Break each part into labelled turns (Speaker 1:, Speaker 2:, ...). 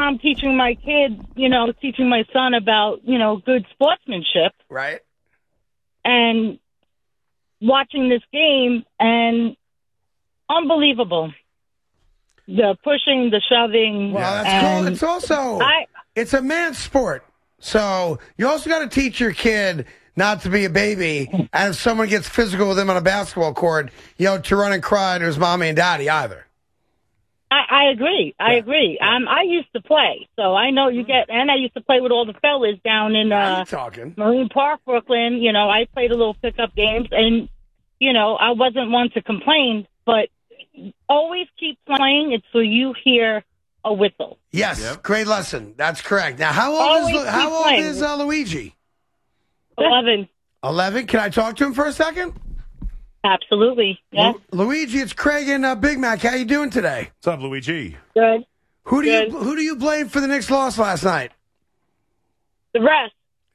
Speaker 1: I'm teaching my kid, teaching my son about, good sportsmanship.
Speaker 2: Right.
Speaker 1: And watching this game, and unbelievable. The pushing, the shoving.
Speaker 2: Well, that's cool. It's also, it's a man's sport. So you also got to teach your kid not to be a baby, and if someone gets physical with him on a basketball court, to run and cry to his mommy and daddy either.
Speaker 1: I agree. I agree. I used to play, so I know and I used to play with all the fellas down in Marine Park, Brooklyn. I played a little pickup games, and, I wasn't one to complain, but always keep playing until you hear a whistle.
Speaker 2: Yes, Great lesson. That's correct. Now, how old is Luigi?
Speaker 1: 11.
Speaker 2: 11? Can I talk to him for a second?
Speaker 1: Absolutely. Yeah.
Speaker 2: Luigi, it's Craig and Big Mac. How you doing today?
Speaker 3: What's up, Luigi?
Speaker 1: Good.
Speaker 2: Who do you blame for the Knicks' loss last night?
Speaker 1: The rest.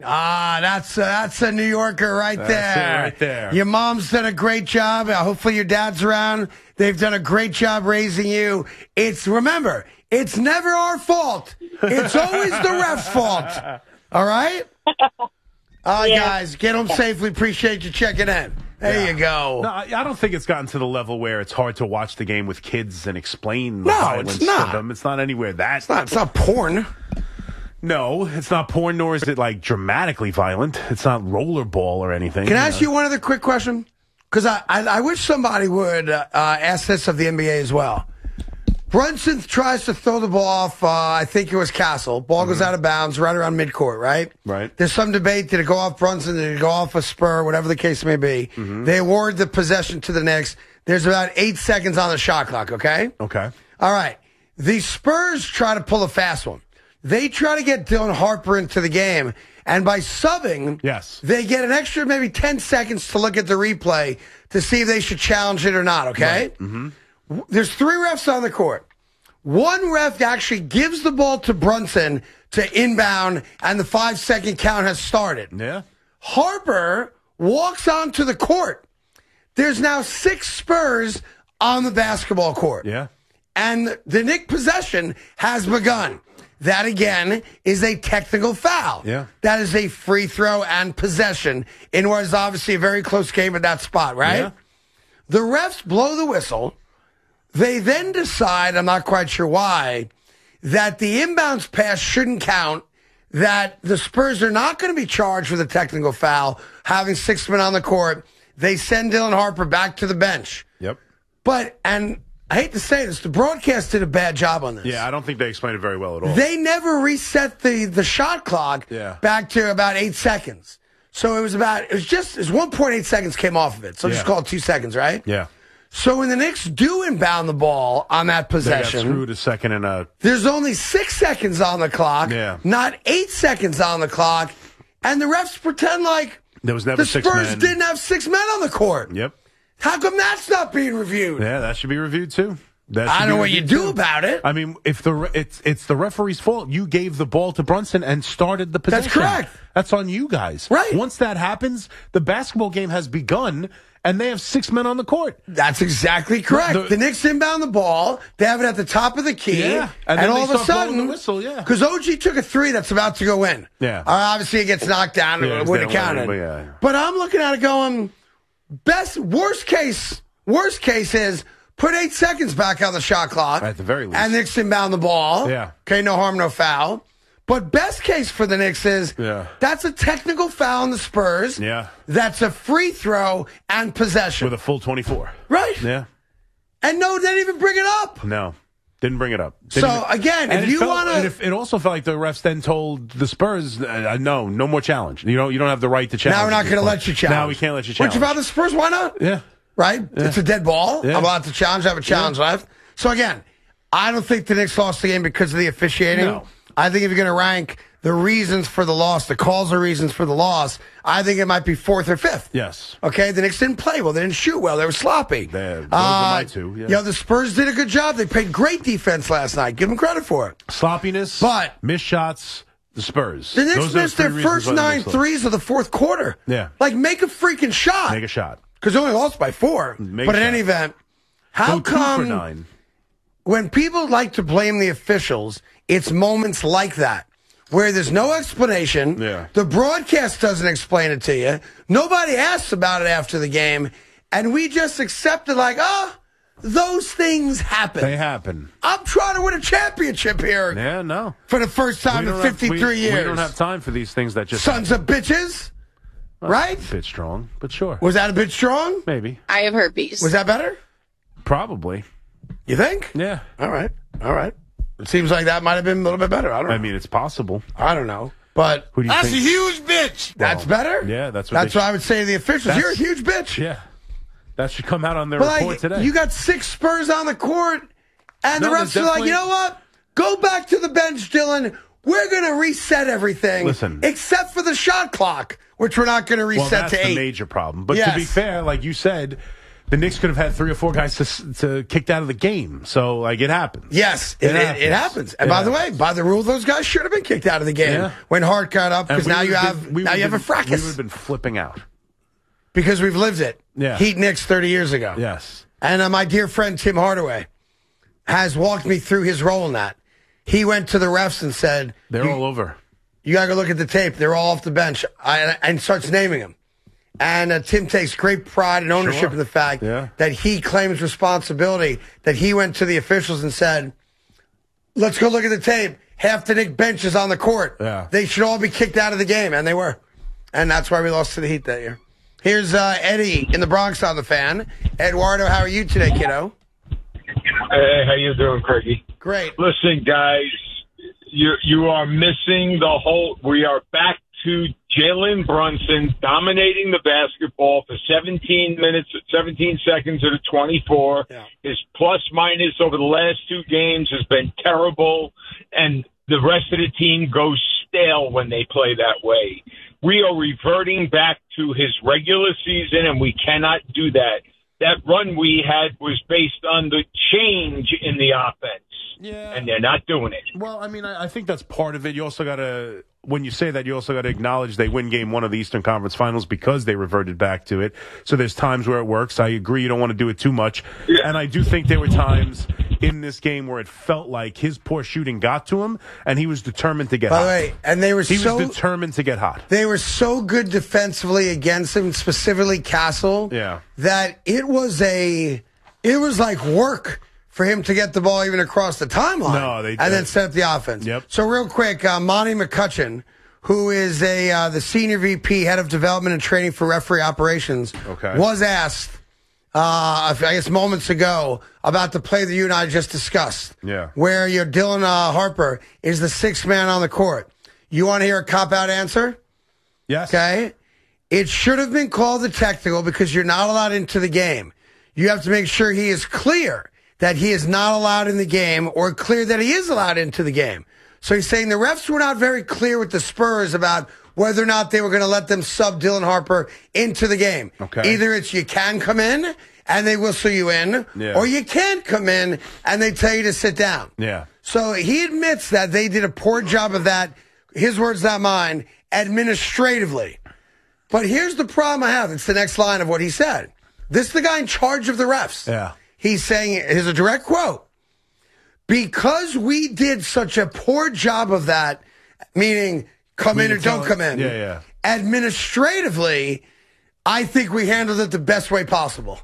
Speaker 2: That's a New Yorker right there. Your mom's done a great job. Hopefully your dad's around. They've done a great job raising you. Remember, it's never our fault. It's always the ref's fault. All right? Guys, get home safely. Appreciate you checking in. There you go.
Speaker 3: No, I don't think it's gotten to the level where it's hard to watch the game with kids and explain the violence to them. It's not anywhere that.
Speaker 2: It's not porn.
Speaker 3: No, it's not porn, nor is it like dramatically violent. It's not rollerball or anything.
Speaker 2: Can I ask you one other quick question? Because I wish somebody would ask this of the NBA as well. Brunson tries to throw the ball off, I think it was Castle. Ball goes out of bounds right around midcourt, right?
Speaker 3: Right.
Speaker 2: There's some debate. Did it go off Brunson? Did it go off a Spur? Whatever the case may be. They award the possession to the Knicks. There's about 8 seconds on the shot clock, okay?
Speaker 3: Okay.
Speaker 2: All right. The Spurs try to pull a fast one. They try to get Dylan Harper into the game. And by subbing, they get an extra maybe 10 seconds to look at the replay to see if they should challenge it or not, okay?
Speaker 3: Right.
Speaker 2: There's 3 refs on the court. One ref actually gives the ball to Brunson to inbound, and the 5-second count has started.
Speaker 3: Yeah.
Speaker 2: Harper walks onto the court. There's now 6 Spurs on the basketball court.
Speaker 3: Yeah.
Speaker 2: And the Knick possession has begun. That, again, is a technical foul.
Speaker 3: Yeah.
Speaker 2: That is a free throw and possession in what is obviously a very close game at that spot, right?
Speaker 3: Yeah.
Speaker 2: The refs blow the whistle. They then decide, I'm not quite sure why, that the inbounds pass shouldn't count, that the Spurs are not going to be charged with a technical foul, having 6 men on the court. They send Dylan Harper back to the bench.
Speaker 3: Yep.
Speaker 2: But, and I hate to say this, the broadcast did a bad job on this.
Speaker 3: Yeah, I don't think they explained it very well at all.
Speaker 2: They never reset the shot clock back to about 8 seconds. So it was 1.8 seconds came off of it. So just call it 2 seconds, right?
Speaker 3: Yeah.
Speaker 2: So when the Knicks do inbound the ball on that possession,
Speaker 3: they got screwed a second and
Speaker 2: there's only 6 seconds on the clock, not 8 seconds on the clock, and the refs pretend like
Speaker 3: there was never
Speaker 2: the Spurs didn't have 6 men on the court.
Speaker 3: Yep.
Speaker 2: How come that's not being reviewed?
Speaker 3: Yeah, that should be reviewed too.
Speaker 2: I don't know what you do about it.
Speaker 3: I mean, if it's the referee's fault, you gave the ball to Brunson and started the possession.
Speaker 2: That's correct.
Speaker 3: That's on you guys.
Speaker 2: Right.
Speaker 3: Once that happens, the basketball game has begun, and they have 6 men on the court.
Speaker 2: That's exactly correct. The Knicks inbound the ball. They have it at the top of the key.
Speaker 3: Yeah.
Speaker 2: And all of a sudden,
Speaker 3: the whistle,
Speaker 2: because OG took a 3 that's about to go in.
Speaker 3: Yeah.
Speaker 2: Obviously, it gets knocked down.
Speaker 3: Yeah,
Speaker 2: it wouldn't have counted. But I'm looking at it going, worst case is put 8 seconds back on the shot clock.
Speaker 3: At the very least.
Speaker 2: And Knicks inbound the ball.
Speaker 3: Yeah.
Speaker 2: Okay, no harm, no foul. But best case for the Knicks is that's a technical foul on the Spurs.
Speaker 3: Yeah.
Speaker 2: That's a free throw and possession.
Speaker 3: With a full 24.
Speaker 2: Right.
Speaker 3: Yeah.
Speaker 2: And no, they didn't even bring it up.
Speaker 3: No. Didn't bring it up.
Speaker 2: Again, if you want to...
Speaker 3: It also felt like the refs then told the Spurs, no more challenge. You don't have the right to challenge.
Speaker 2: Now we're not going to let you challenge.
Speaker 3: Now we can't let you challenge.
Speaker 2: Which about the Spurs, why not?
Speaker 3: Yeah.
Speaker 2: Right? Yeah. It's a dead ball.
Speaker 3: Yeah.
Speaker 2: I'm allowed to challenge. I have a challenge left. So again, I don't think the Knicks lost the game because of the officiating.
Speaker 3: No.
Speaker 2: I think if you're going to rank the reasons for the loss, the calls are reasons for the loss, I think it might be 4th or 5th.
Speaker 3: Yes.
Speaker 2: Okay, the Knicks didn't play well. They didn't shoot well. They were sloppy.
Speaker 3: Those are my two. Yeah.
Speaker 2: The Spurs did a good job. They played great defense last night. Give them credit for it.
Speaker 3: Sloppiness,
Speaker 2: but
Speaker 3: missed shots, the Spurs.
Speaker 2: The Knicks missed their first 9 threes of the fourth quarter.
Speaker 3: Yeah.
Speaker 2: Like, make a freaking shot.
Speaker 3: Make a shot.
Speaker 2: Because they only lost by 4. But in any event, how come...
Speaker 3: Go 2 for 9.
Speaker 2: When people like to blame the officials It's moments like that where there's no explanation.
Speaker 3: Yeah.
Speaker 2: The broadcast doesn't explain it to you. Nobody asks about it after the game. And we just accept it like, those things happen.
Speaker 3: They happen.
Speaker 2: I'm trying to win a championship here.
Speaker 3: Yeah, no.
Speaker 2: For the first time in 53 years.
Speaker 3: We don't have time for these things that just
Speaker 2: Sons of bitches.
Speaker 3: Well,
Speaker 2: right?
Speaker 3: A bit strong, but sure.
Speaker 2: Was that a bit strong?
Speaker 3: Maybe.
Speaker 4: I have herpes.
Speaker 2: Was that better?
Speaker 3: Probably.
Speaker 2: You think?
Speaker 3: Yeah.
Speaker 2: All right. It seems like that might have been a little bit better. I don't know.
Speaker 3: I mean, it's possible.
Speaker 2: I don't know. But
Speaker 3: who do you
Speaker 5: that's
Speaker 3: think?
Speaker 5: a huge bitch.
Speaker 2: That's better?
Speaker 3: Yeah, that's what
Speaker 2: I would say to the officials. You're a huge bitch.
Speaker 3: Yeah. That should come out on their report today.
Speaker 2: You got 6 Spurs on the court, and the refs are like, you know what? Go back to the bench, Dylan. We're going to reset everything.
Speaker 3: Listen.
Speaker 2: Except for the shot clock, which we're not going to reset to 8.
Speaker 3: That's the major problem. But to be fair, like you said, the Knicks could have had 3 or 4 guys to kicked out of the game. So, like, it happens.
Speaker 2: Yes, it happens. And by the way, by the rule, those guys should have been kicked out of the game when Hart got up, because now you have a fracas.
Speaker 3: We would have been flipping out.
Speaker 2: Because we've lived it.
Speaker 3: Yeah.
Speaker 2: Heat Knicks 30 years ago.
Speaker 3: Yes.
Speaker 2: And my dear friend Tim Hardaway has walked me through his role in that. He went to the refs and said,
Speaker 3: they're all over.
Speaker 2: You got to go look at the tape. They're all off the bench. And starts naming them. And Tim takes great pride and ownership in the fact that he claims responsibility, that he went to the officials and said, let's go look at the tape. Half the Knicks bench is on the court.
Speaker 3: Yeah.
Speaker 2: They should all be kicked out of the game. And they were. And that's why we lost to the Heat that year. Here's Eddie in the Bronx on the Fan. Eduardo, how are you today, kiddo?
Speaker 6: Hey, how you doing, Craigie?
Speaker 2: Great.
Speaker 6: Listen, guys, you are missing the whole. We are back to Jalen Brunson dominating the basketball for 17 minutes, 17 seconds of the 24. Yeah. His plus minus over the last 2 games has been terrible, and the rest of the team goes stale when they play that way. We are reverting back to his regular season, and we cannot do that. That run we had was based on the change in the offense. Yeah. And they're not doing it.
Speaker 3: Well, I mean, I think that's part of it. You also got to, when you say that, you also got to acknowledge they win game 1 of the Eastern Conference Finals because they reverted back to it. So there's times where it works. I agree you don't want to do it too much. Yeah. And I do think there were times in this game where it felt like his poor shooting got to him, and he was determined to get hot.
Speaker 2: By the way, and he was
Speaker 3: determined to get hot.
Speaker 2: They were so good defensively against him, specifically Castle, that it was like work for him to get the ball even across the timeline. And then set up the offense.
Speaker 3: Yep.
Speaker 2: So real quick, Monty McCutcheon, who is the senior VP, head of development and training for referee operations, was asked, I guess moments ago, about the play that you and I just discussed.
Speaker 3: Yeah.
Speaker 2: Where your Dylan Harper is the 6th man on the court. You want to hear a cop-out answer?
Speaker 3: Yes.
Speaker 2: Okay. It should have been called a technical because you're not allowed into the game. You have to make sure he is clear that he is not allowed in the game, or clear that he is allowed into the game. So he's saying the refs were not very clear with the Spurs about whether or not they were going to let them sub Dylan Harper into the game.
Speaker 3: Okay.
Speaker 2: Either it's you can come in and they whistle you in, or you can't come in and they tell you to sit down.
Speaker 3: Yeah.
Speaker 2: So he admits that they did a poor job of that, his words, not mine, administratively. But here's the problem I have. It's the next line of what he said. This is the guy in charge of the refs.
Speaker 3: Yeah.
Speaker 2: He's saying, here's a direct quote, because we did such a poor job of that, meaning come in or don't come in, administratively, I think we handled it the best way possible.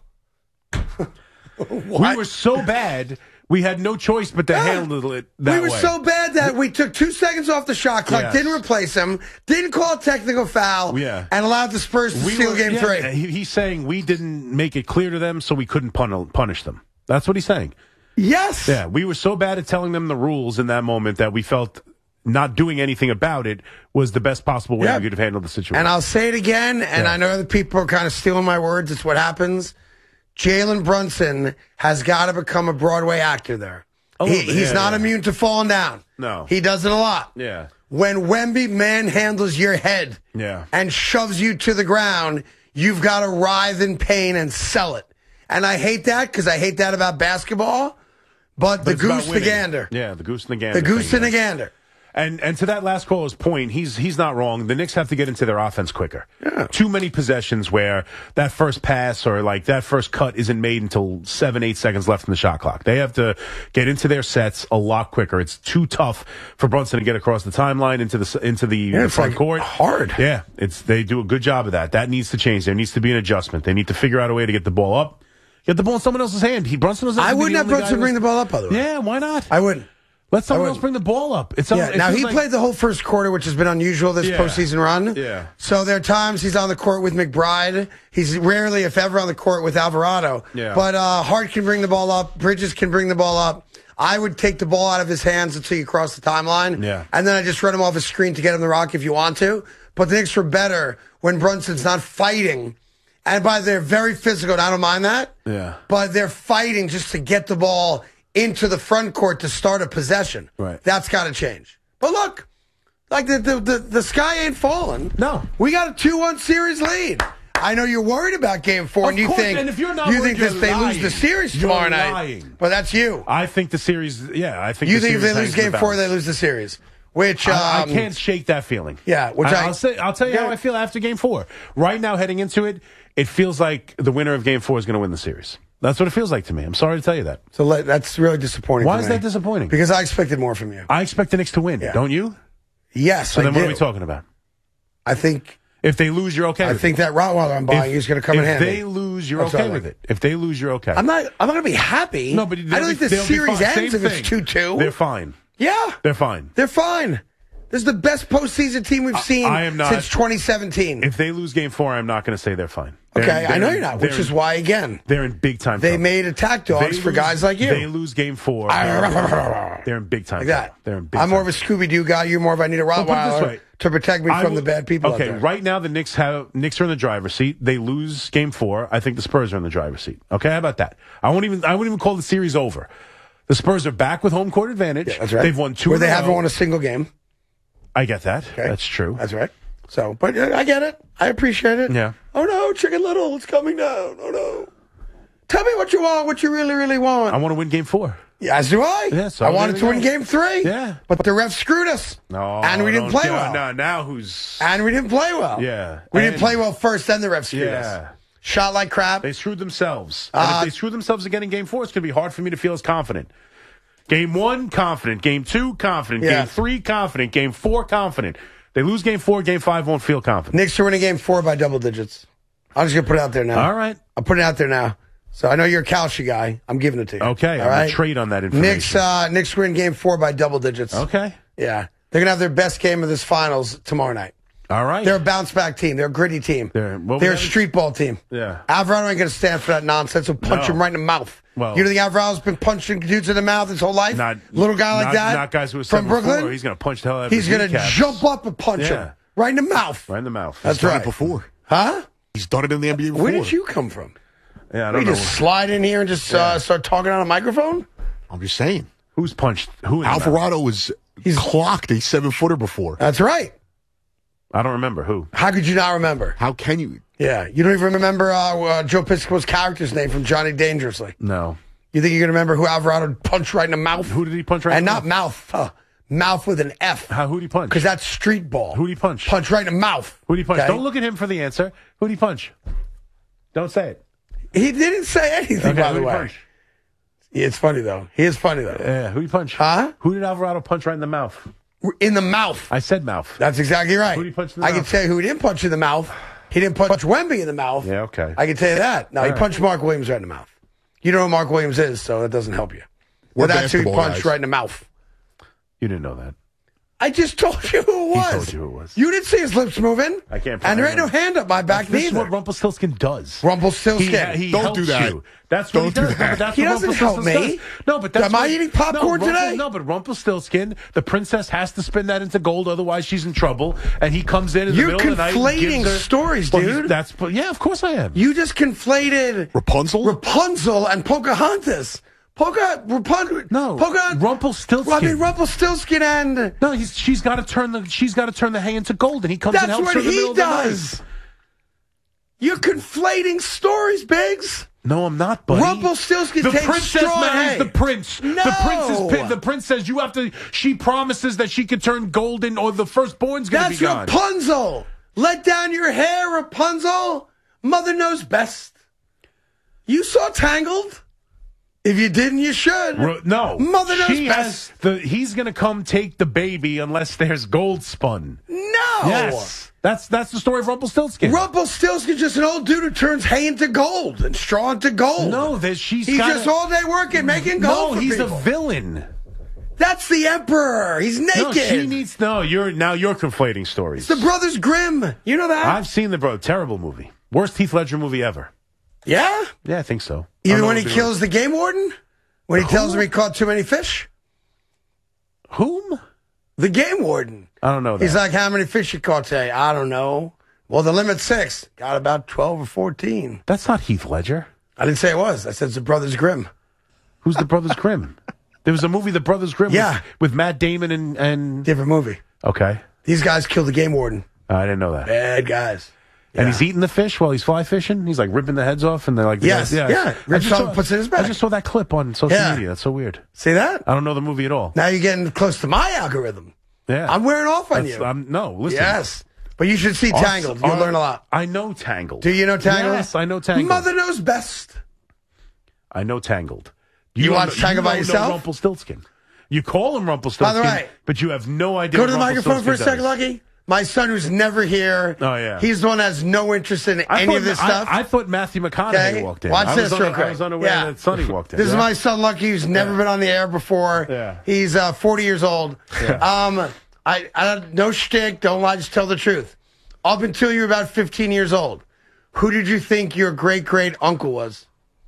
Speaker 3: We were so bad, we had no choice but to handle it that way.
Speaker 2: We were so bad that we took 2 seconds off the shot clock, didn't replace him, didn't call a technical foul, and allowed the Spurs to steal game 3.
Speaker 3: He's saying we didn't make it clear to them, so we couldn't punish them. That's what he's saying.
Speaker 2: Yes.
Speaker 3: Yeah, we were so bad at telling them the rules in that moment that we felt not doing anything about it was the best possible way we could have handled the situation.
Speaker 2: And I'll say it again, and I know other people are kind of stealing my words. It's what happens. Jalen Brunson has got to become a Broadway actor there. He's not immune to falling down.
Speaker 3: No.
Speaker 2: He does it a lot.
Speaker 3: Yeah.
Speaker 2: When Wemby manhandles your head and shoves you to the ground, you've got to writhe in pain and sell it. And I hate that because I hate that about basketball. But the goose, the gander.
Speaker 3: Yeah, the goose and the gander.
Speaker 2: The goose and the gander.
Speaker 3: And to that last caller's point, he's not wrong. The Knicks have to get into their offense quicker.
Speaker 2: Yeah.
Speaker 3: Too many possessions where that first pass or like that first cut isn't made until 7-8 seconds left in the shot clock. They have to get into their sets a lot quicker. It's too tough for Brunson to get across the timeline into the front court.
Speaker 2: Hard.
Speaker 3: Yeah, they do a good job of that. That needs to change. There needs to be an adjustment. They need to figure out a way to get the ball up. Get the ball in someone else's hand. Brunson doesn't.
Speaker 2: I wouldn't have Brunson bring the ball up, by the way.
Speaker 3: Yeah, why not?
Speaker 2: I wouldn't.
Speaker 3: Let someone else bring the ball up.
Speaker 2: Now, he played the whole first quarter, which has been unusual this postseason run.
Speaker 3: Yeah.
Speaker 2: So there are times he's on the court with McBride. He's rarely, if ever, on the court with Alvarado.
Speaker 3: Yeah.
Speaker 2: But Hart can bring the ball up. Bridges can bring the ball up. I would take the ball out of his hands until you cross the timeline.
Speaker 3: Yeah.
Speaker 2: And then I just run him off a screen to get him the rock if you want to. But the Knicks are better when Brunson's not fighting. And they're very physical, and I don't mind that.
Speaker 3: Yeah.
Speaker 2: But they're fighting just to get the ball into the front court to start a possession.
Speaker 3: Right.
Speaker 2: That's got to change. But look, like the sky ain't falling.
Speaker 3: No.
Speaker 2: We got a 2-1 series lead. I know you're worried about Game 4, and you think they lose the series tomorrow night. But that's you.
Speaker 3: I think the series. Yeah, I think
Speaker 2: you think if they lose Game 4, they lose the series. Which
Speaker 3: I can't shake that feeling.
Speaker 2: Yeah,
Speaker 3: I'll tell you how I feel after Game 4. Right now, heading into it, it feels like the winner of Game 4 is going to win the series. That's what it feels like to me. I'm sorry to tell you that.
Speaker 2: So that's really disappointing.
Speaker 3: Why is that disappointing?
Speaker 2: Because I expected more from you.
Speaker 3: I expect the Knicks to win, don't you?
Speaker 2: Yes,
Speaker 3: so then what are we talking about?
Speaker 2: I think
Speaker 3: if they lose, you're okay.
Speaker 2: I think that Rottweiler I'm buying is going to come in handy.
Speaker 3: If they lose, you're okay with it. If they lose, you're okay.
Speaker 2: I'm not going to be happy.
Speaker 3: No, but
Speaker 2: I don't think the series ends if it's 2-2.
Speaker 3: They're fine.
Speaker 2: Yeah,
Speaker 3: they're fine.
Speaker 2: They're fine. This is the best postseason team we've seen since 2017.
Speaker 3: If they lose Game 4, I'm not going to say they're fine.
Speaker 2: I know you're not, which is why, again,
Speaker 3: they're in big time
Speaker 2: trouble.
Speaker 3: They
Speaker 2: made attack dogs for guys like you.
Speaker 3: They lose Game 4. They're in big time
Speaker 2: trouble.
Speaker 3: They're in big
Speaker 2: I'm more of a Scooby-Doo guy. You're more of I need a Rottweiler to protect me from the bad people
Speaker 3: Okay,
Speaker 2: out there.
Speaker 3: right now the Knicks are in the driver's seat. They lose Game 4. I think the Spurs are in the driver's seat. Okay, how about that? I wouldn't even call the series over. The Spurs are back with home court advantage.
Speaker 2: Yeah, that's right.
Speaker 3: They've won 2
Speaker 2: where they haven't won a single game.
Speaker 3: I get that.
Speaker 2: Okay.
Speaker 3: That's true.
Speaker 2: That's right. So, but I get it. I appreciate it.
Speaker 3: Yeah.
Speaker 2: Oh no, Chicken Little, it's coming down. Oh no. Tell me what you want, what you really, really want.
Speaker 3: I want to win Game 4.
Speaker 2: Yeah, as do I.
Speaker 3: Yeah, so
Speaker 2: I wanted to win Game 3.
Speaker 3: Yeah.
Speaker 2: But the refs screwed us.
Speaker 3: No.
Speaker 2: And we didn't play well.
Speaker 3: No, now who's...
Speaker 2: And we didn't play well.
Speaker 3: Yeah.
Speaker 2: We didn't play well first, then the refs screwed us. Shot like crap.
Speaker 3: They screwed themselves. And if they screw themselves again in Game 4, it's going to be hard for me to feel as confident. Game 1, confident. Game 2, confident.
Speaker 2: Yeah.
Speaker 3: Game 3, confident. Game 4, confident. They lose Game 4, Game 5 won't feel confident.
Speaker 2: Knicks are winning Game 4 by double digits. I'm just going to put it out there now.
Speaker 3: All right.
Speaker 2: I'll put it out there now. So I know you're a Kalshi guy. I'm giving it to you.
Speaker 3: Okay.
Speaker 2: All right?
Speaker 3: I'm going to trade on that information.
Speaker 2: Knicks win Game 4 by double digits.
Speaker 3: Okay.
Speaker 2: Yeah. They're going to have their best game of this finals tomorrow night.
Speaker 3: All right.
Speaker 2: They're a bounce-back team. They're a gritty team. They're a street ball team.
Speaker 3: Yeah.
Speaker 2: Alvarado ain't going to stand for that nonsense. He'll punch him right in the mouth.
Speaker 3: Well,
Speaker 2: you don't think Alvarado's been punching dudes in the mouth his whole life? Little guy like that?
Speaker 3: Not guys who are
Speaker 2: from Brooklyn?
Speaker 3: He's going to punch the hell out of him.
Speaker 2: He's going to jump up and punch him. Right in the mouth.
Speaker 3: Right in the mouth.
Speaker 2: That's right.
Speaker 4: Before.
Speaker 2: Huh?
Speaker 4: He's done it in the NBA before.
Speaker 2: Where did you come from?
Speaker 3: Yeah, I don't know.
Speaker 2: You just slide in here and just start talking on a microphone?
Speaker 4: I'm just saying.
Speaker 3: Who's punched who?
Speaker 4: Alvarado was clocked a 7-footer before.
Speaker 2: That's right.
Speaker 3: I don't remember who.
Speaker 2: How could you not remember?
Speaker 4: How can you?
Speaker 2: Yeah, you don't even remember Joe Piscopo's character's name from Johnny Dangerously.
Speaker 3: No.
Speaker 2: You think you're going to remember who Alvarado punched right in the mouth?
Speaker 3: Who did he punch right in the mouth?
Speaker 2: And not mouth. Mouth with an F.
Speaker 3: Who did he punch?
Speaker 2: Because that's street ball.
Speaker 3: Who did he punch?
Speaker 2: Punch right in the mouth.
Speaker 3: Who did he punch?
Speaker 2: Okay?
Speaker 3: Don't look at him for the answer. Who did he punch? Don't say it.
Speaker 2: He didn't say anything, by the way.
Speaker 3: Punch?
Speaker 2: It's funny, though. He is funny, though.
Speaker 3: Yeah, who did he punch?
Speaker 2: Huh?
Speaker 3: Who did Alvarado punch right in the mouth?
Speaker 2: In the mouth.
Speaker 3: I said mouth.
Speaker 2: That's exactly right.
Speaker 3: Who did he punch in the
Speaker 2: mouth? I can tell you who he didn't punch in the mouth. He didn't punch Wemby in the mouth.
Speaker 3: Yeah, okay.
Speaker 2: I can tell you that. No, he punched Mark Williams right in the mouth. You know who Mark Williams is, so that doesn't help you. Well, that's who he punched right in the mouth.
Speaker 3: You didn't know that.
Speaker 2: I just told you who it was.
Speaker 3: He told you who it was.
Speaker 2: You didn't see his lips moving.
Speaker 3: I can't.
Speaker 2: And there ain't no hand up my back
Speaker 3: This
Speaker 2: neither.
Speaker 3: is what Rumpelstiltskin does.
Speaker 2: Rumpelstiltskin.
Speaker 3: He
Speaker 4: Don't
Speaker 3: helps
Speaker 4: do that.
Speaker 3: You. That's what he does. That's
Speaker 2: he
Speaker 3: what
Speaker 2: doesn't help me.
Speaker 3: Does. No, but that's
Speaker 2: am I eating popcorn today?
Speaker 3: No, but Rumpelstiltskin, the princess has to spin that into gold, otherwise she's in trouble. And he comes in the middle of the night.
Speaker 2: You're conflating stories, dude.
Speaker 3: Yeah, of course I am.
Speaker 2: You just conflated Rapunzel and Pocahontas.
Speaker 3: Rumpelstiltskin.
Speaker 2: Well, I mean, Rumpelstiltskin and
Speaker 3: no, she's got to turn the hay into gold, and he comes and helps her in the middle of the night.
Speaker 2: You're conflating stories, Biggs.
Speaker 3: No, I'm not, buddy.
Speaker 2: Rumpelstiltskin
Speaker 3: the
Speaker 2: takes
Speaker 3: princess
Speaker 2: straw
Speaker 3: marries
Speaker 2: hay.
Speaker 3: the prince.
Speaker 2: No.
Speaker 3: The prince says you have to. She promises that she could turn golden, or the firstborn's going to be gone.
Speaker 2: That's Rapunzel. Let down your hair, Rapunzel. Mother knows best. You saw Tangled. If you didn't, you should.
Speaker 3: No.
Speaker 2: Mother knows best.
Speaker 3: He's going to come take the baby unless there's gold spun.
Speaker 2: No.
Speaker 3: Yes. That's the story of Rumpelstiltskin.
Speaker 2: Rumpelstiltskin's just an old dude who turns hay into gold and straw into gold.
Speaker 3: No, he's
Speaker 2: just all day working, making gold.
Speaker 3: No, he's
Speaker 2: people.
Speaker 3: a villain.
Speaker 2: That's the emperor. He's naked.
Speaker 3: You're conflating stories.
Speaker 2: It's the Brothers Grimm. You know that?
Speaker 3: I've seen terrible movie. Worst Heath Ledger movie ever.
Speaker 2: Yeah?
Speaker 3: Yeah, I think so.
Speaker 2: Even when he kills the game warden? When he tells him he caught too many fish?
Speaker 3: Whom?
Speaker 2: The game warden.
Speaker 3: I don't know that.
Speaker 2: He's like, how many fish you caught today? I don't know. Well, the limit's 6. Got about 12 or 14.
Speaker 3: That's not Heath Ledger.
Speaker 2: I didn't say it was. I said it's the Brothers Grimm.
Speaker 3: Who's the Brothers Grimm? There was a movie, The Brothers Grimm, with Matt Damon and...
Speaker 2: Different movie.
Speaker 3: Okay.
Speaker 2: These guys killed the game warden.
Speaker 3: I didn't know that.
Speaker 2: Bad guys.
Speaker 3: And he's eating the fish while he's fly fishing? He's like ripping the heads off and they're like...
Speaker 2: Yes. Rips off and puts it in his bag.
Speaker 3: I just saw that clip on social media. That's so weird.
Speaker 2: See that?
Speaker 3: I don't know the movie at all.
Speaker 2: Now you're getting close to my algorithm.
Speaker 3: Yeah.
Speaker 2: I'm wearing off on you.
Speaker 3: No, listen.
Speaker 2: Yes. But you should see Tangled. You'll learn a lot.
Speaker 3: I know Tangled.
Speaker 2: Do you know Tangled?
Speaker 3: Yes, I know Tangled.
Speaker 2: Mother knows best.
Speaker 3: I know Tangled.
Speaker 2: You watch Tangled by yourself?
Speaker 3: Know Rumpelstiltskin. You call him Rumpelstiltskin,
Speaker 2: By the way,
Speaker 3: but you have no idea.
Speaker 2: Go to the microphone for a second, Lucky. My son, who's never here.
Speaker 3: Oh yeah.
Speaker 2: He's the one that has no interest in any of this stuff.
Speaker 3: I thought Matthew McConaughey walked in.
Speaker 2: Watch this real quick.
Speaker 3: I was unaware that Sonny walked in.
Speaker 2: This is my son, Lucky, who's never been on the air before.
Speaker 3: Yeah.
Speaker 2: He's 40 years old. Yeah. I no shtick. Don't lie. Just tell the truth. Up until you were about 15 years old, who did you think your great uncle was?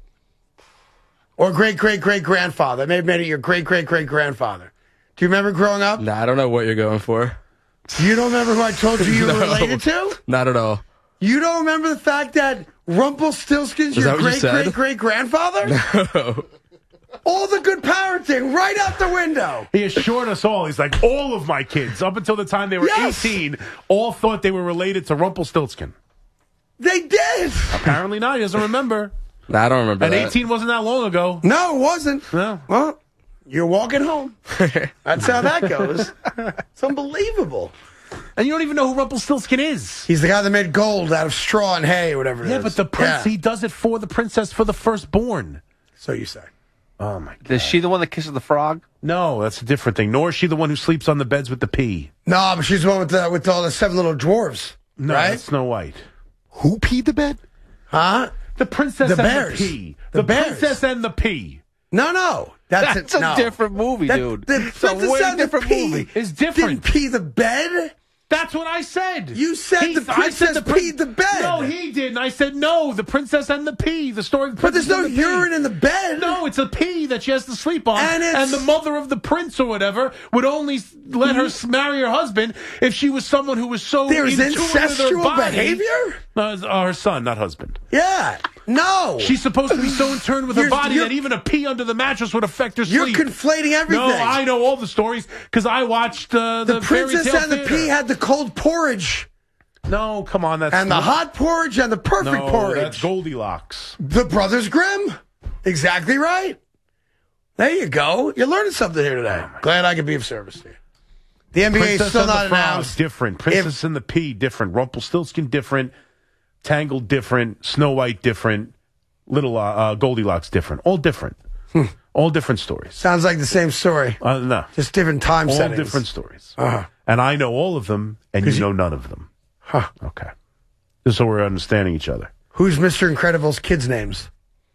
Speaker 2: Or great grandfather? Maybe made it your great grandfather. Do you remember growing up?
Speaker 5: Nah, I don't know what you're going for.
Speaker 2: You don't remember who I told you were related to?
Speaker 5: Not at all.
Speaker 2: You don't remember the fact that Rumpelstiltskin's your great grandfather?
Speaker 5: No.
Speaker 2: All the good parenting right out the window.
Speaker 3: He assured us all. He's like, all of my kids, up until the time they were 18, all thought they were related to Rumpelstiltskin.
Speaker 2: They did.
Speaker 3: Apparently not. He doesn't remember.
Speaker 5: No, I don't remember
Speaker 3: and
Speaker 5: that.
Speaker 3: 18 wasn't that long ago.
Speaker 2: No, it wasn't.
Speaker 3: No.
Speaker 2: Well, you're walking home. That's how that goes. It's unbelievable.
Speaker 3: And you don't even know who Rumpelstiltskin is.
Speaker 2: He's the guy that made gold out of straw and hay or whatever it is.
Speaker 3: Yeah, but the prince, he does it for the princess, for the firstborn.
Speaker 2: So you say.
Speaker 3: Oh, my God.
Speaker 5: Is she the one that kisses the frog?
Speaker 3: No, that's a different thing. Nor is she the one who sleeps on the beds with the pea.
Speaker 2: No, but she's the one with all the 7 little dwarves.
Speaker 3: No,
Speaker 2: right?
Speaker 3: that's Snow White.
Speaker 4: Who peed the bed?
Speaker 2: Huh?
Speaker 3: The princess
Speaker 2: the
Speaker 3: and
Speaker 2: bears.
Speaker 3: the pea.
Speaker 2: The
Speaker 3: princess and the pea.
Speaker 2: No.
Speaker 5: That's a different movie, dude.
Speaker 2: It's a way different movie.
Speaker 3: It's different.
Speaker 2: Didn't pee the bed?
Speaker 3: That's what I said.
Speaker 2: You said the princess peed the bed.
Speaker 3: No, he didn't. I said no. The princess and the pea. The story of the
Speaker 2: But
Speaker 3: princess
Speaker 2: there's no
Speaker 3: and the
Speaker 2: urine
Speaker 3: pea.
Speaker 2: in the bed.
Speaker 3: No, it's a pea that she has to sleep on.
Speaker 2: And
Speaker 3: the mother of the prince or whatever would only let her marry her husband if she was someone who was so
Speaker 2: There's
Speaker 3: in tune with her
Speaker 2: incestual
Speaker 3: body.
Speaker 2: behavior?
Speaker 3: Her son, not husband.
Speaker 2: Yeah. No.
Speaker 3: She's supposed to be so in tune with her body that even a pee under the mattress would affect her sleep.
Speaker 2: You're conflating everything.
Speaker 3: No, I know all the stories because I watched the
Speaker 2: Princess
Speaker 3: Fairy Tale
Speaker 2: and the Pea had the cold porridge.
Speaker 3: No, come on, that's...
Speaker 2: And the hot porridge and the perfect porridge.
Speaker 3: That's Goldilocks.
Speaker 2: The Brothers Grimm. Exactly right. There you go. You're learning something here today. Glad I could be of service to you. The NBA is still not announced.
Speaker 3: Different. Princess and the Pea, different. Rumpelstiltskin, different. Tangled, different. Snow White, different. Little Goldilocks, different. All different. All different stories.
Speaker 2: Sounds like the same story.
Speaker 3: No.
Speaker 2: Just different time settings.
Speaker 3: All different stories. And I know all of them, and you know none of them.
Speaker 2: Huh.
Speaker 3: Okay. Just so we're understanding each other.
Speaker 2: Who's Mr. Incredible's kids' names?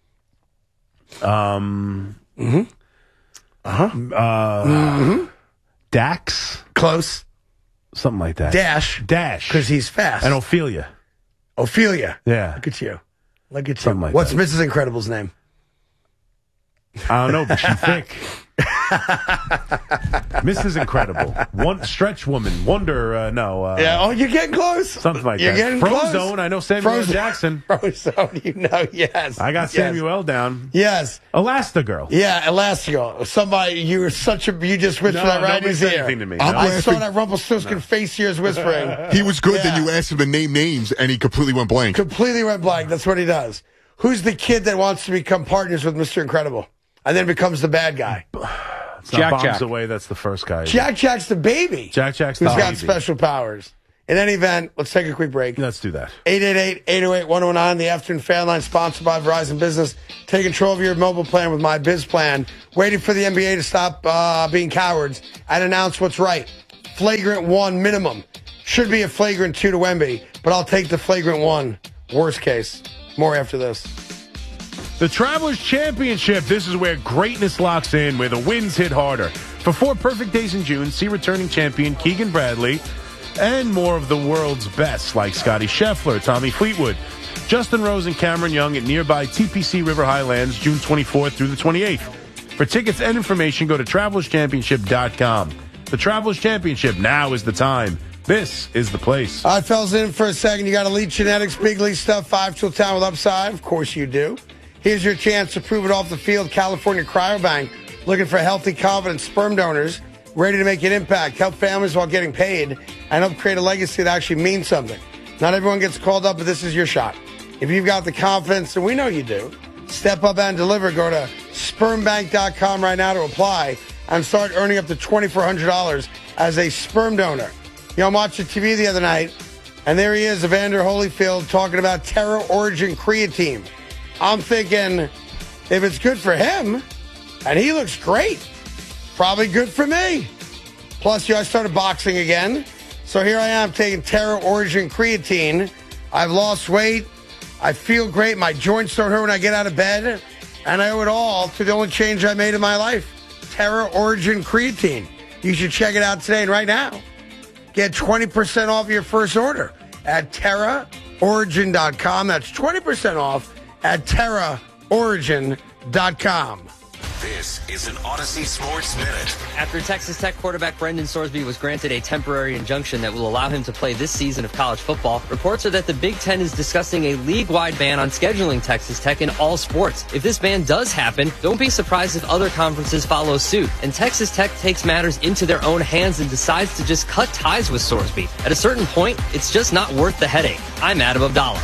Speaker 3: Dax?
Speaker 2: Close.
Speaker 3: Something like that.
Speaker 2: Dash. Because he's fast.
Speaker 3: And Ophelia.
Speaker 2: Yeah. Look at you.
Speaker 3: Something like
Speaker 2: What's
Speaker 3: that.
Speaker 2: Mrs. Incredible's name?
Speaker 3: I don't know, but she's thick. Mrs. Incredible. One stretch woman. Wonder,
Speaker 2: yeah, you're getting close.
Speaker 3: Something like
Speaker 2: you're
Speaker 3: that.
Speaker 2: Getting
Speaker 3: Frozone,
Speaker 2: close.
Speaker 3: I know Samuel L. Jackson.
Speaker 2: Frozone, yes.
Speaker 3: I got Samuel down.
Speaker 2: Yes.
Speaker 3: Elastigirl.
Speaker 2: Yeah, Elastigirl. Somebody, you just whispered that right in his ear.
Speaker 3: Anything to me.
Speaker 2: I saw that Rumpelstiltskin face here is whispering.
Speaker 4: He was good, then you asked him to name names, and he completely went blank.
Speaker 2: Completely went blank. That's what he does. Who's the kid that wants to become partners with Mr. Incredible and then becomes the bad guy?
Speaker 3: Jack. Away, that's the first guy.
Speaker 2: Jack's the baby.
Speaker 3: Jack's
Speaker 2: who's
Speaker 3: the baby.
Speaker 2: got special powers. In any event, let's take a quick break.
Speaker 3: Let's do that.
Speaker 2: 888-808-1019, the Afternoon Fan Line, sponsored by Verizon Business. Take control of your mobile plan with My Biz Plan. Waiting for the NBA to stop being cowards and announce what's right. Flagrant 1 minimum. Should be a flagrant 2 to Wemby, but I'll take the flagrant 1. Worst case. More after this.
Speaker 3: The Travelers Championship. This is where greatness locks in, where the wins hit harder. For 4 perfect days in June, see returning champion Keegan Bradley and more of the world's best, like Scotty Scheffler, Tommy Fleetwood, Justin Rose, and Cameron Young at nearby TPC River Highlands, June 24th through the 28th. For tickets and information, go to TravelersChampionship.com. The Travelers Championship, now is the time. This is the place.
Speaker 2: All right, fellas, in for a second. You got Elite Genetics, big league stuff, 5-tool town with upside. Of course you do. Here's your chance to prove it off the field. California Cryobank, looking for healthy, confident sperm donors, ready to make an impact, help families while getting paid, and help create a legacy that actually means something. Not everyone gets called up, but this is your shot. If you've got the confidence, and we know you do, step up and deliver. Go to spermbank.com right now to apply and start earning up to $2,400 as a sperm donor. You know, I'm watching TV the other night, and there he is, Evander Holyfield, talking about Terra Origin Creatine. I'm thinking, if it's good for him, and he looks great, probably good for me. Plus, I started boxing again. So here I am taking Terra Origin Creatine. I've lost weight. I feel great. My joints don't hurt when I get out of bed. And I owe it all to the only change I made in my life. Terra Origin Creatine. You should check it out today and right now. Get 20% off your first order at TerraOrigin.com. That's 20% off at TerraOrigin.com.
Speaker 7: This is an Odyssey Sports Minute.
Speaker 8: After Texas Tech quarterback Brendan Sorsby was granted a temporary injunction that will allow him to play this season of college football, reports are that the Big Ten is discussing a league-wide ban on scheduling Texas Tech in all sports. If this ban does happen, don't be surprised if other conferences follow suit, and Texas Tech takes matters into their own hands and decides to just cut ties with Sorsby. At a certain point, it's just not worth the headache. I'm Adam Abdallah.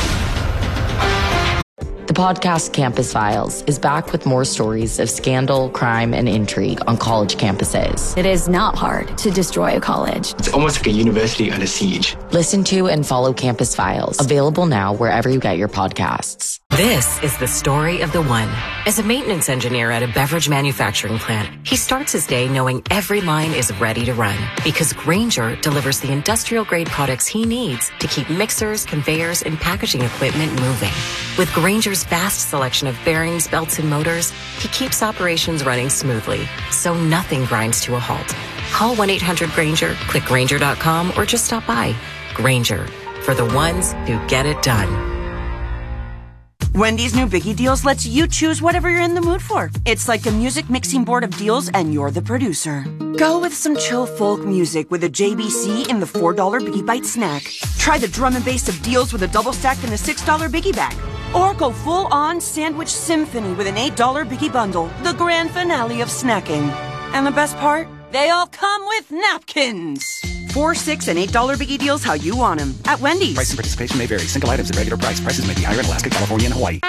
Speaker 9: The podcast Campus Files is back with more stories of scandal, crime, and intrigue on college campuses.
Speaker 10: It is not hard to destroy a college.
Speaker 11: It's almost like a university under siege.
Speaker 9: Listen to and follow Campus Files, available now wherever you get your podcasts.
Speaker 12: This is the story of the one. As a maintenance engineer at a beverage manufacturing plant, he starts his day knowing every line is ready to run because Grainger delivers the industrial-grade products he needs to keep mixers, conveyors, and packaging equipment moving. With Grainger's vast selection of bearings, belts, and motors, he keeps operations running smoothly, so nothing grinds to a halt. Call 1-800-GRAINGER, click Grainger.com, or just stop by. Grainger, for the ones who get it done.
Speaker 13: Wendy's new Biggie Deals lets you choose whatever you're in the mood for. It's like a music mixing board of deals, and you're the producer. Go with some chill folk music with a JBC in the $4 Biggie Bite snack. Try the drum and bass of deals with a double stack in the $6 Biggie Bag. Or go full-on sandwich symphony with an $8 Biggie Bundle, the grand finale of snacking. And the best part? They all come with napkins. $4, $6, and $8 Biggie Deals how you want them at Wendy's.
Speaker 11: Price and participation may vary. Single items at regular price. Prices may be higher in Alaska, California, and Hawaii.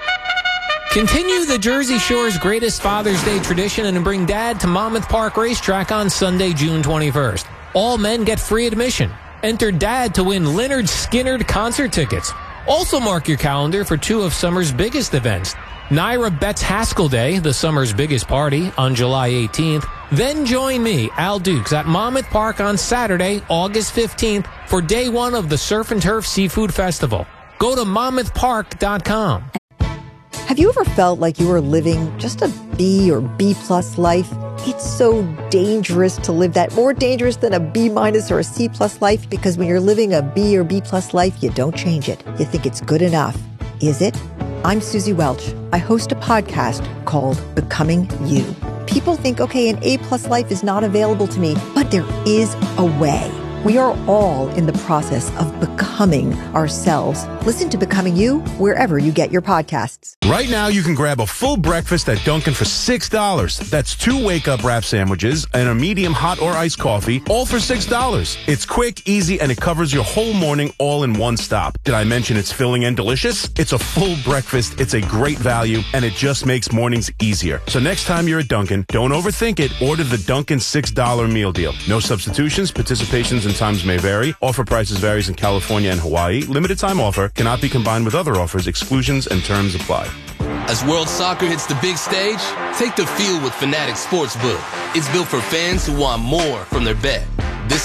Speaker 14: Continue the Jersey Shore's greatest Father's Day tradition and bring Dad to Monmouth Park Racetrack on Sunday, June 21st. All men get free admission. Enter Dad to win Leonard Skinner concert tickets. Also mark your calendar for 2 of summer's biggest events. Naira Betts Haskell Day, the summer's biggest party, on July 18th. Then join me, Al Dukes, at Monmouth Park on Saturday, August 15th, for day 1 of the Surf and Turf Seafood Festival. Go to monmouthpark.com.
Speaker 15: Have you ever felt like you were living just a B or B+ life? It's so dangerous to live that, more dangerous than a B- or a C+ life, because when you're living a B or B+ life, you don't change it. You think it's good enough. Is it? I'm Susie Welch. I host a podcast called Becoming You. People think, okay, an A+ life is not available to me, but there is a way. We are all in the process of becoming becoming ourselves. Listen to Becoming You wherever you get your podcasts.
Speaker 3: Right now, you can grab a full breakfast at Dunkin' for $6. That's 2 wake-up wrap sandwiches and a medium hot or iced coffee, all for $6. It's quick, easy, and it covers your whole morning all in one stop. Did I mention it's filling and delicious? It's a full breakfast, it's a great value, and it just makes mornings easier. So next time you're at Dunkin', don't overthink it. Order the Dunkin' $6 meal deal. No substitutions, participations, and times may vary. Offer prices varies in California and Hawaii. Limited time offer cannot be combined with other offers. Exclusions and terms apply.
Speaker 16: As World Soccer hits the big stage, take the field with Fanatics Sportsbook. It's built for fans who want more from their bet.